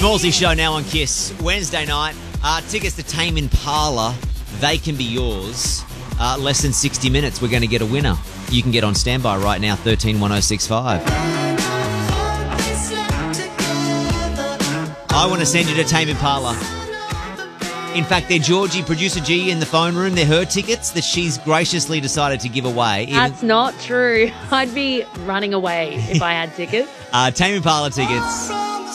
Smallsy Show now on KISS. Wednesday night, tickets to Tame Impala, they can be yours. Less than 60 minutes, we're going to get a winner. You can get on standby right now, 131065. I want to send you to Tame Impala. In fact, they're Georgie, producer G, in the phone room. They're her tickets that she's graciously decided to give away. That's not true. I'd be running away if I had tickets. Tame Impala tickets.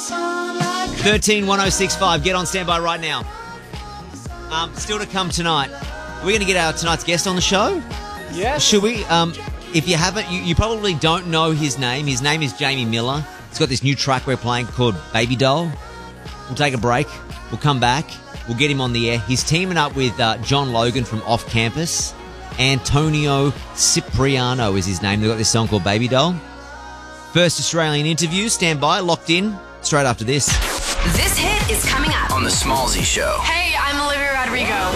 131065. Get on standby right now. Still to come tonight. We're going to get our tonight's guest on the show. Yes. Should we? If you haven't, you probably don't know his name. His name is Jamie Miller. He's got this new track we're playing called Baby Doll. We'll take a break. We'll come back. We'll get him on the air. He's teaming up with John Logan from Off Campus. Antonio Cipriano is his name. They've got this song called Baby Doll. First Australian interview. Stand by. Locked in. Straight after this. This hit is coming up on The Smallsy Show. Hey, I'm Olivia Rodrigo.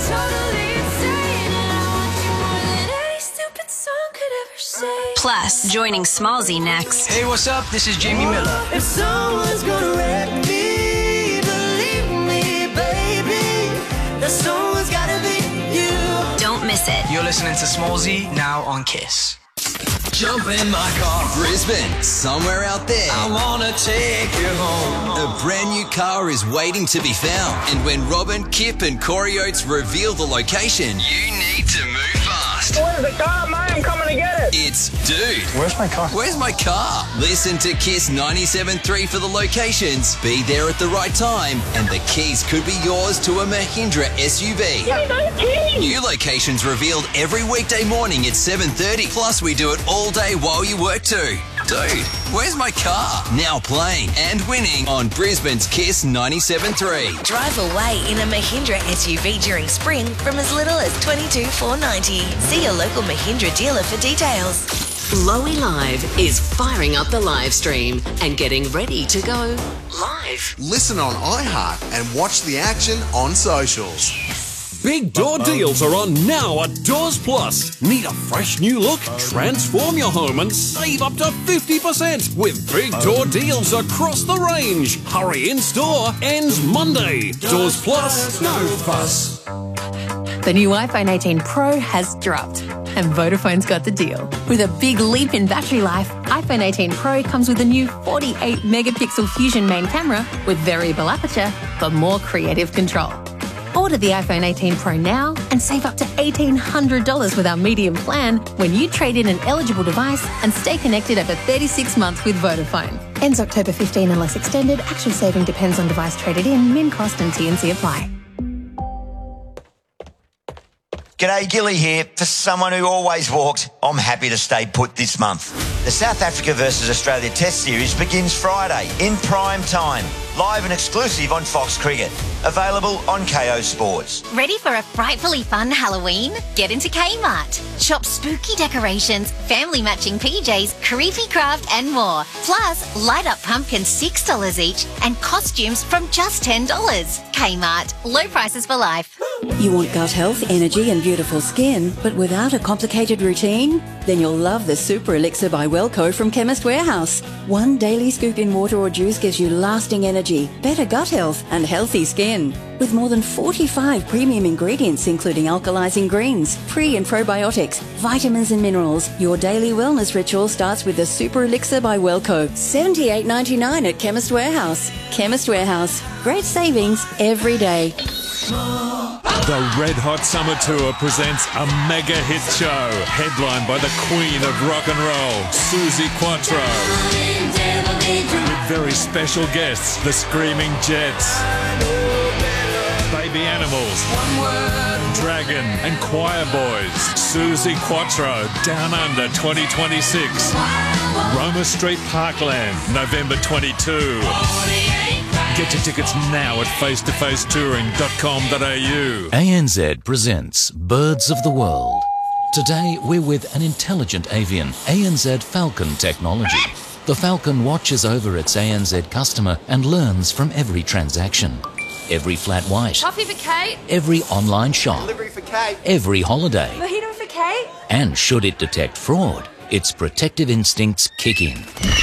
Plus, joining Smallsy next. Hey, what's up? This is Jamie Miller. If someone's gonna wreck me, believe me, baby, that someone's gotta be you. Don't miss it. You're listening to Smallsy now on KISS. Jump in my car, Brisbane, somewhere out there. I wanna take you home. A brand new car is waiting to be found. And when Robin, Kip and Corey Oates reveal the location, you need to move fast. Where's the car, mate? I'm coming to get it. It's Dude. Where's my car? Where's my car? Listen to KISS 97.3 for the locations. Be there at the right time. And the keys could be yours to a Mahindra SUV. Give me those keys. New locations revealed every weekday morning at 7:30. Plus, we do it all day while you work too. Dude, where's my car? Now playing and winning on Brisbane's KISS 97.3. Drive away in a Mahindra SUV during spring from as little as $22,490. See your local Mahindra dealer for details. Lowy Live is firing up the live stream and getting ready to go live. Listen on iHeart and watch the action on socials. Big door deals are on now at Doors Plus. Need a fresh new look? Transform your home and save up to 50% with big door deals across the range. Hurry, in store ends Monday. Doors Plus, no fuss. The new iPhone 18 Pro has dropped, and Vodafone's got the deal. With a big leap in battery life, iPhone 18 Pro comes with a new 48-megapixel Fusion main camera with variable aperture for more creative control. Order the iPhone 18 Pro now and save up to $1,800 with our medium plan when you trade in an eligible device and stay connected over 36 months with Vodafone. Ends October 15 unless extended. Actual saving depends on device traded in. Min cost and T&C apply. G'day, Gilly here. For someone who always walked, I'm happy to stay put this month. The South Africa versus Australia Test Series begins Friday in prime time. Live and exclusive on Fox Cricket. Available on KO Sports. Ready for a frightfully fun Halloween? Get into Kmart. Shop spooky decorations, family matching PJs, creepy craft and more. Plus, light up pumpkins $6 each and costumes from just $10. Kmart. Low prices for life. You want gut health, energy and beautiful skin, but without a complicated routine? Then you'll love the Super Elixir by Wellco from Chemist Warehouse. One daily scoop in water or juice gives you lasting energy, better gut health and healthy skin. With more than 45 premium ingredients including alkalizing greens, pre and probiotics, vitamins and minerals, your daily wellness ritual starts with the Super Elixir by Wellco. $78.99 at Chemist Warehouse. Chemist Warehouse. Great savings every day. The Red Hot Summer Tour presents a mega hit show headlined by the queen of rock and roll, Suzi Quatro. With very special guests, the Screaming Jets, Baby Animals, Dragon and Choir Boys. Suzi Quatro, Down Under 2026. Roma Street Parkland, November 22. Get your tickets now at facetofacetouring.com.au. ANZ presents Birds of the World. Today we're with an intelligent avian, ANZ Falcon technology. The Falcon watches over its ANZ customer and learns from every transaction. Every flat white. Coffee for Kate. Every online shop. Delivery for Kate. Every holiday. Mojito for Kate. And should it detect fraud, its protective instincts kick in.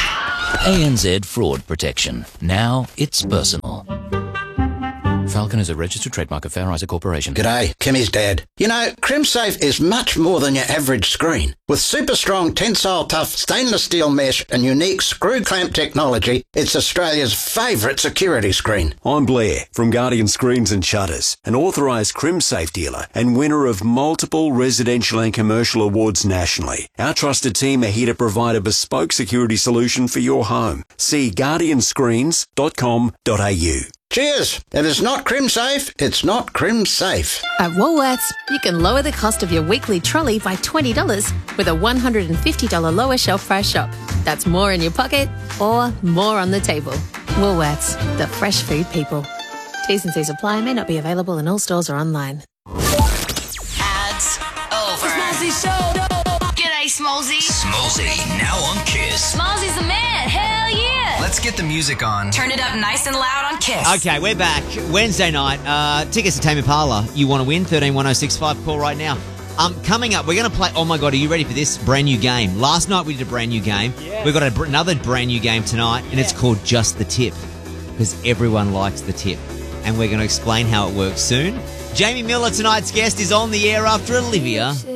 ANZ Fraud Protection. Now it's personal. Falcon is a registered trademark of Fair Isaac Corporation. G'day, Kimmy's dad. You know, CrimSafe is much more than your average screen. With super strong tensile tough stainless steel mesh and unique screw clamp technology, it's Australia's favourite security screen. I'm Blair from Guardian Screens and Shutters, an authorised CrimSafe dealer and winner of multiple residential and commercial awards nationally. Our trusted team are here to provide a bespoke security solution for your home. See guardianscreens.com.au. Cheers! If it's not CrimSafe, it's not CrimSafe. At Woolworths, you can lower the cost of your weekly trolley by $20 with a $150 lower shelf price shop. That's more in your pocket or more on the table. Woolworths, the fresh food people. T's and C's apply, may not be available in all stores or online. Ads over. G'day, Smallsy. Smallsy, now on Kiss. Smallsy's the man. Hell yeah. Let's get the music on. Turn it up nice and loud on Kiss. Okay, we're back. Wednesday night. Tickets to Tame Impala. You want to win? 131065. Call right now. Coming up, we're going to play. Oh my God, are you ready for this brand new game? Last night we did a brand new game. Yeah. We've got another brand new game tonight, and it's called Just the Tip, because everyone likes the tip, and we're going to explain how it works soon. Jamie Miller, tonight's guest, is on the air after Olivia.